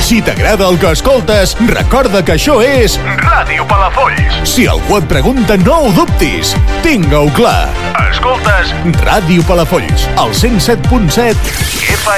Si t'agrada el que escoltes, recorda que això és Ràdio Palafolls. Si algú et pregunta, no ho dubtis. Tinga-ho clar. Escoltes Ràdio Palafolls, al 107.7 FM.